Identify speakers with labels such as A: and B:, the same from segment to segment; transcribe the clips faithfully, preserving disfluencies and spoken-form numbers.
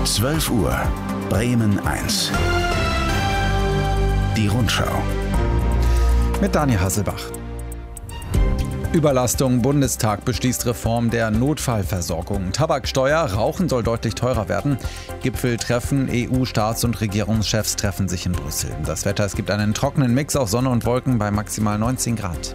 A: zwölf Uhr, Bremen eins. Die Rundschau.
B: Mit Daniel Hasselbach. Überlastung, Bundestag beschließt Reform der Notfallversorgung. Tabaksteuer, Rauchen soll deutlich teurer werden. Gipfeltreffen, E U-Staats- und Regierungschefs treffen sich in Brüssel. Das Wetter, es gibt einen trockenen Mix aus Sonne und Wolken bei maximal neunzehn Grad.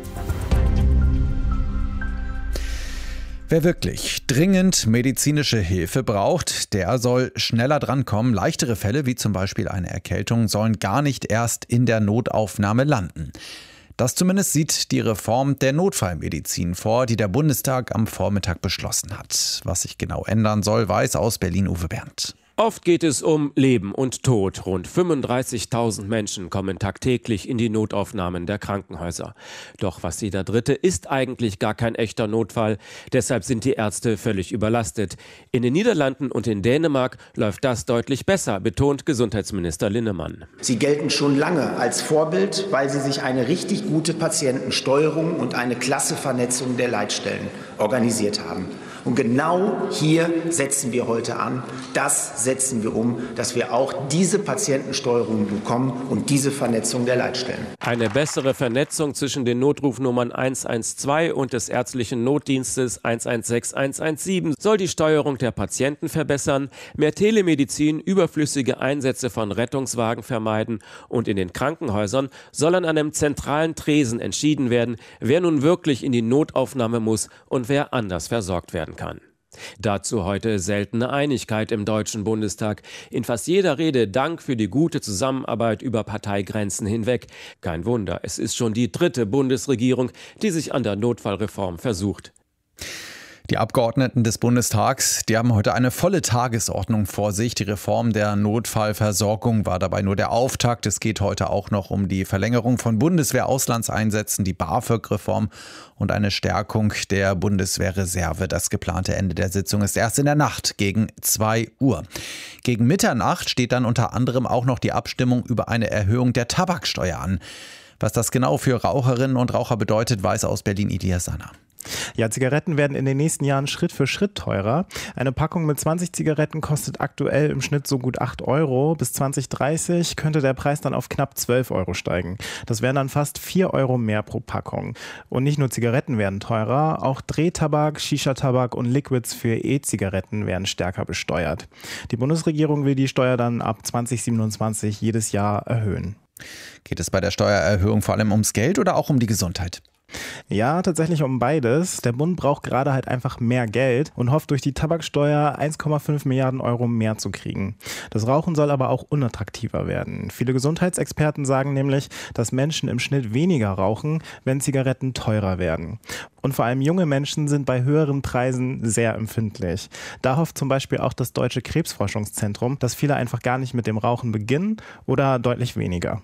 B: Wer wirklich dringend medizinische Hilfe braucht, der soll schneller drankommen. Leichtere Fälle, wie zum Beispiel eine Erkältung, sollen gar nicht erst in der Notaufnahme landen. Das zumindest sieht die Reform der Notfallmedizin vor, die der Bundestag am Vormittag beschlossen hat. Was sich genau ändern soll, weiß aus Berlin Uwe Berndt.
C: Oft geht es um Leben und Tod. Rund fünfunddreißigtausend Menschen kommen tagtäglich in die Notaufnahmen der Krankenhäuser. Doch fast jeder Dritte ist eigentlich gar kein echter Notfall. Deshalb sind die Ärzte völlig überlastet. In den Niederlanden und in Dänemark läuft das deutlich besser, betont Gesundheitsminister Linnemann.
D: Sie gelten schon lange als Vorbild, weil sie sich eine richtig gute Patientensteuerung und eine klasse Vernetzung der Leitstellen organisiert haben. Und genau hier setzen wir heute an. Das setzen wir um, dass wir auch diese Patientensteuerung bekommen und diese Vernetzung der Leitstellen.
C: Eine bessere Vernetzung zwischen den Notrufnummern eins eins zwei und des ärztlichen Notdienstes eins eins sechs eins eins sieben soll die Steuerung der Patienten verbessern, mehr Telemedizin, überflüssige Einsätze von Rettungswagen vermeiden und in den Krankenhäusern soll an einem zentralen Tresen entschieden werden, wer nun wirklich in die Notaufnahme muss und wer anders versorgt werden kann. Dazu heute seltene Einigkeit im Deutschen Bundestag. In fast jeder Rede Dank für die gute Zusammenarbeit über Parteigrenzen hinweg. Kein Wunder, es ist schon die dritte Bundesregierung, die sich an der Notfallreform versucht.
B: Die Abgeordneten des Bundestags, die haben heute eine volle Tagesordnung vor sich. Die Reform der Notfallversorgung war dabei nur der Auftakt. Es geht heute auch noch um die Verlängerung von Bundeswehr-Auslandseinsätzen, die BAföG-Reform und eine Stärkung der Bundeswehrreserve. Das geplante Ende der Sitzung ist erst in der Nacht gegen zwei Uhr. Gegen Mitternacht steht dann unter anderem auch noch die Abstimmung über eine Erhöhung der Tabaksteuer an. Was das genau für Raucherinnen und Raucher bedeutet, weiß aus Berlin Ilias Sanna.
E: Ja, Zigaretten werden in den nächsten Jahren Schritt für Schritt teurer. Eine Packung mit zwanzig Zigaretten kostet aktuell im Schnitt so gut acht Euro. Bis zwanzig dreißig könnte der Preis dann auf knapp zwölf Euro steigen. Das wären dann fast vier Euro mehr pro Packung. Und nicht nur Zigaretten werden teurer, auch Drehtabak, Shisha-Tabak und Liquids für E-Zigaretten werden stärker besteuert. Die Bundesregierung will die Steuer dann ab zwanzig siebenundzwanzig jedes Jahr erhöhen.
B: Geht es bei der Steuererhöhung vor allem ums Geld oder auch um die Gesundheit?
E: Ja, tatsächlich um beides. Der Bund braucht gerade halt einfach mehr Geld und hofft durch die Tabaksteuer eins Komma fünf Milliarden Euro mehr zu kriegen. Das Rauchen soll aber auch unattraktiver werden. Viele Gesundheitsexperten sagen nämlich, dass Menschen im Schnitt weniger rauchen, wenn Zigaretten teurer werden. Und vor allem junge Menschen sind bei höheren Preisen sehr empfindlich. Da hofft zum Beispiel auch das Deutsche Krebsforschungszentrum, dass viele einfach gar nicht mit dem Rauchen beginnen oder deutlich weniger.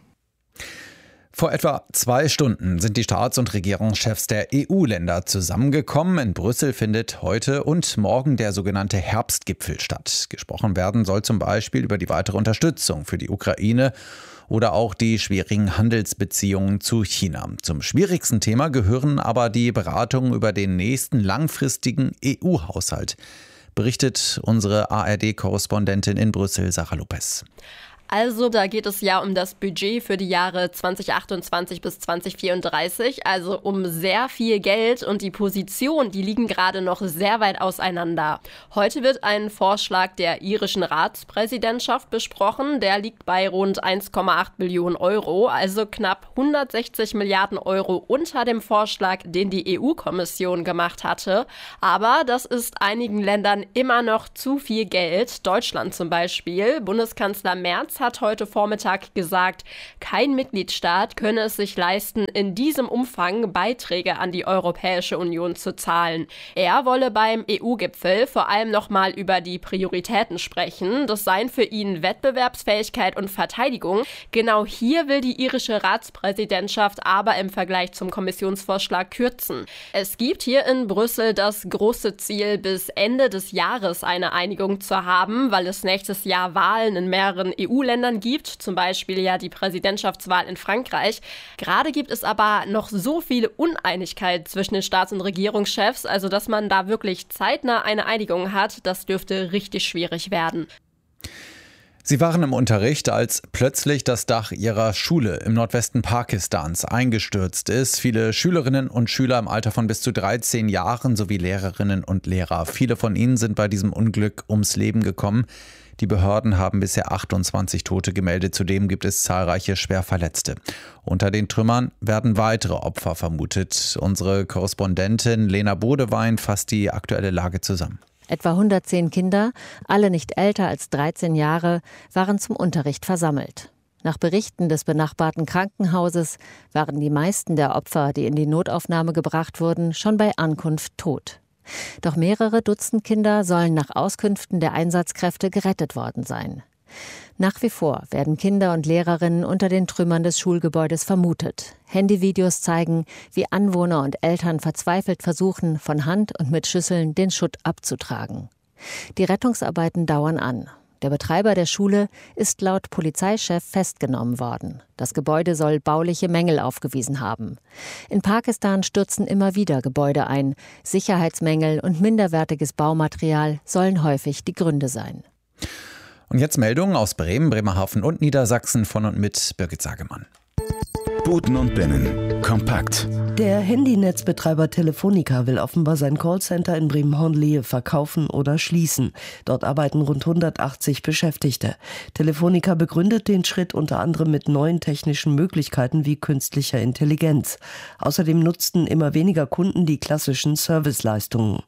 B: Vor etwa zwei Stunden sind die Staats- und Regierungschefs der E U-Länder zusammengekommen. In Brüssel findet heute und morgen der sogenannte Herbstgipfel statt. Gesprochen werden soll zum Beispiel über die weitere Unterstützung für die Ukraine oder auch die schwierigen Handelsbeziehungen zu China. Zum schwierigsten Thema gehören aber die Beratungen über den nächsten langfristigen E U-Haushalt, berichtet unsere A R D-Korrespondentin in Brüssel, Sarah Lopez.
F: Also da geht es ja um das Budget für die Jahre zwanzig achtundzwanzig bis zwanzig vierunddreißig, also um sehr viel Geld, und die Positionen, die liegen gerade noch sehr weit auseinander. Heute wird ein Vorschlag der irischen Ratspräsidentschaft besprochen, der liegt bei rund eins Komma acht Billionen Euro, also knapp hundertsechzig Milliarden Euro unter dem Vorschlag, den die E U-Kommission gemacht hatte. Aber das ist einigen Ländern immer noch zu viel Geld. Deutschland zum Beispiel. Bundeskanzler Merz hat heute Vormittag gesagt, kein Mitgliedstaat könne es sich leisten, in diesem Umfang Beiträge an die Europäische Union zu zahlen. Er wolle beim E U-Gipfel vor allem nochmal über die Prioritäten sprechen. Das seien für ihn Wettbewerbsfähigkeit und Verteidigung. Genau hier will die irische Ratspräsidentschaft aber im Vergleich zum Kommissionsvorschlag kürzen. Es gibt hier in Brüssel das große Ziel, bis Ende des Jahres eine Einigung zu haben, weil es nächstes Jahr Wahlen in mehreren E U-Ländern gibt, zum Beispiel ja die Präsidentschaftswahl in Frankreich. Gerade gibt es aber noch so viele Uneinigkeit zwischen den Staats- und Regierungschefs, also dass man da wirklich zeitnah eine Einigung hat, das dürfte richtig schwierig werden.
B: Sie waren im Unterricht, als plötzlich das Dach ihrer Schule im Nordwesten Pakistans eingestürzt ist. Viele Schülerinnen und Schüler im Alter von bis zu dreizehn Jahren sowie Lehrerinnen und Lehrer. Viele von ihnen sind bei diesem Unglück ums Leben gekommen. Die Behörden haben bisher achtundzwanzig Tote gemeldet. Zudem gibt es zahlreiche Schwerverletzte. Unter den Trümmern werden weitere Opfer vermutet. Unsere Korrespondentin Lena Bodewein fasst die aktuelle Lage zusammen.
G: Etwa hundertzehn Kinder, alle nicht älter als dreizehn Jahre, waren zum Unterricht versammelt. Nach Berichten des benachbarten Krankenhauses waren die meisten der Opfer, die in die Notaufnahme gebracht wurden, schon bei Ankunft tot. Doch mehrere Dutzend Kinder sollen nach Auskünften der Einsatzkräfte gerettet worden sein. Nach wie vor werden Kinder und Lehrerinnen unter den Trümmern des Schulgebäudes vermutet. Handyvideos zeigen, wie Anwohner und Eltern verzweifelt versuchen, von Hand und mit Schüsseln den Schutt abzutragen. Die Rettungsarbeiten dauern an. Der Betreiber der Schule ist laut Polizeichef festgenommen worden. Das Gebäude soll bauliche Mängel aufgewiesen haben. In Pakistan stürzen immer wieder Gebäude ein. Sicherheitsmängel und minderwertiges Baumaterial sollen häufig die Gründe sein.
B: Und jetzt Meldungen aus Bremen, Bremerhaven und Niedersachsen von und mit Birgit Sagemann.
A: Buten und Binnen. Kompakt.
H: Der Handynetzbetreiber Telefonica will offenbar sein Callcenter in Bremen-Hornlehe verkaufen oder schließen. Dort arbeiten rund hundertachtzig Beschäftigte. Telefonica begründet den Schritt unter anderem mit neuen technischen Möglichkeiten wie künstlicher Intelligenz. Außerdem nutzten immer weniger Kunden die klassischen Serviceleistungen.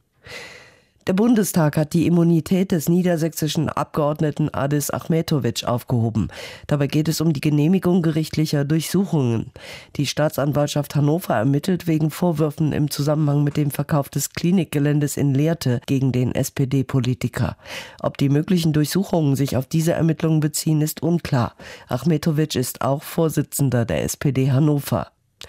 H: Der Bundestag hat die Immunität des niedersächsischen Abgeordneten Adis Achmetović aufgehoben. Dabei geht es um die Genehmigung gerichtlicher Durchsuchungen. Die Staatsanwaltschaft Hannover ermittelt wegen Vorwürfen im Zusammenhang mit dem Verkauf des Klinikgeländes in Lehrte gegen den S P D-Politiker. Ob die möglichen Durchsuchungen sich auf diese Ermittlungen beziehen, ist unklar. Achmetović ist auch Vorsitzender der S P D Hannover.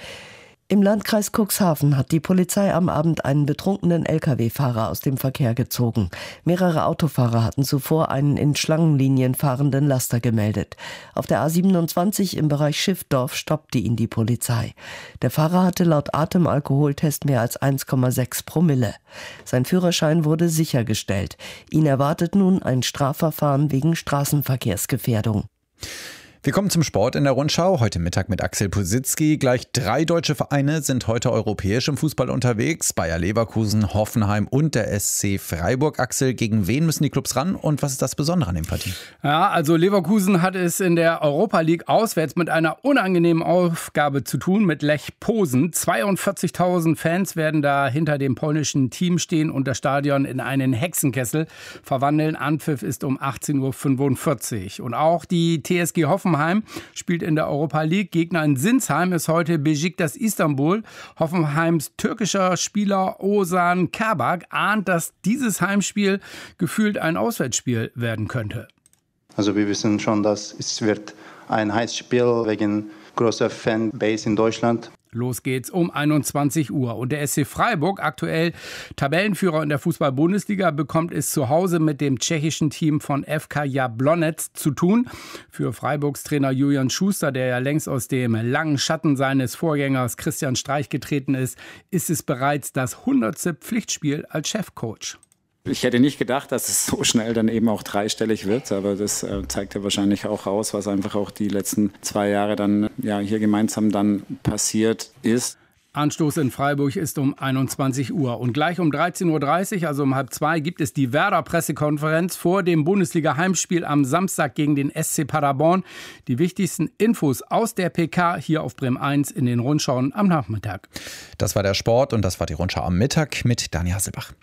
H: Im Landkreis Cuxhaven hat die Polizei am Abend einen betrunkenen L K W-Fahrer aus dem Verkehr gezogen. Mehrere Autofahrer hatten zuvor einen in Schlangenlinien fahrenden Laster gemeldet. Auf der A siebenundzwanzig im Bereich Schiffdorf stoppte ihn die Polizei. Der Fahrer hatte laut Atemalkoholtest mehr als eins Komma sechs Promille. Sein Führerschein wurde sichergestellt. Ihn erwartet nun ein Strafverfahren wegen Straßenverkehrsgefährdung.
B: Wir kommen zum Sport in der Rundschau. Heute Mittag mit Axel Pusitzky. Gleich drei deutsche Vereine sind heute europäisch im Fußball unterwegs. Bayer Leverkusen, Hoffenheim und der S C Freiburg. Axel, gegen wen müssen die Clubs ran und was ist das Besondere an den Partien?
I: Ja, also Leverkusen hat es in der Europa League auswärts mit einer unangenehmen Aufgabe zu tun, mit Lech Posen. zweiundvierzigtausend Fans werden da hinter dem polnischen Team stehen und das Stadion in einen Hexenkessel verwandeln. Anpfiff ist um achtzehn Uhr fünfundvierzig. Und auch die T S G Hoffenheim spielt in der Europa League. Gegner in Sinsheim ist heute Beşiktaş Istanbul. Hoffenheims türkischer Spieler Ozan Kabak ahnt, dass dieses Heimspiel gefühlt ein Auswärtsspiel werden könnte.
J: Also wir wissen schon, dass es wird ein heißes Spiel wegen großer Fanbase in Deutschland.
I: Los geht's um einundzwanzig Uhr. Und der S C Freiburg, aktuell Tabellenführer in der Fußball-Bundesliga, bekommt es zu Hause mit dem tschechischen Team von F K Jablonec zu tun. Für Freiburgs Trainer Julian Schuster, der ja längst aus dem langen Schatten seines Vorgängers Christian Streich getreten ist, ist es bereits das hundertste Pflichtspiel als Chefcoach.
K: Ich hätte nicht gedacht, dass es so schnell dann eben auch dreistellig wird, aber das äh, zeigt ja wahrscheinlich auch aus, was einfach auch die letzten zwei Jahre dann ja hier gemeinsam dann passiert ist.
I: Anstoß in Freiburg ist um einundzwanzig Uhr. Und gleich um dreizehn Uhr dreißig, also um halb zwei, gibt es die Werder-Pressekonferenz vor dem Bundesliga-Heimspiel am Samstag gegen den S C Paderborn. Die wichtigsten Infos aus der P K hier auf Bremen eins in den Rundschauen am Nachmittag.
B: Das war der Sport und das war die Rundschau am Mittag mit Dani Hasselbach.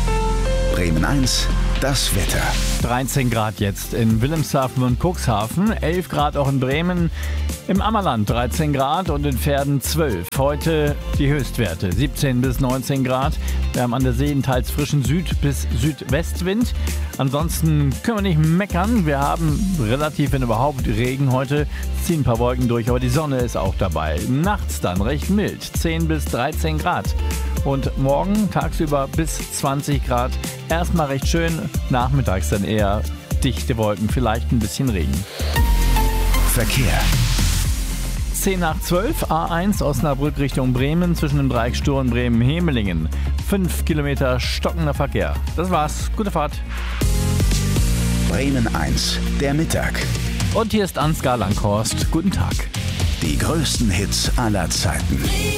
A: Bremen eins, das Wetter.
L: dreizehn Grad jetzt in Wilhelmshaven und Cuxhaven, elf Grad auch in Bremen, im Ammerland dreizehn Grad und in Verden zwölf. Heute die Höchstwerte siebzehn bis neunzehn Grad. Wir haben an der See einen teils frischen Süd- bis Südwestwind. Ansonsten können wir nicht meckern. Wir haben relativ, wenn überhaupt, Regen heute. Es ziehen ein paar Wolken durch, aber die Sonne ist auch dabei. Nachts dann recht mild, zehn bis dreizehn Grad. Und morgen tagsüber bis zwanzig Grad. Erstmal recht schön, nachmittags dann eher dichte Wolken, vielleicht ein bisschen Regen.
A: Verkehr.
L: zehn nach zwölf, A eins Osnabrück Richtung Bremen zwischen dem Dreieck Sturm Bremen-Hemelingen. fünf Kilometer stockender Verkehr. Das war's. Gute Fahrt.
A: Bremen eins, der Mittag.
L: Und hier ist Ansgar Langhorst. Guten Tag.
A: Die größten Hits aller Zeiten.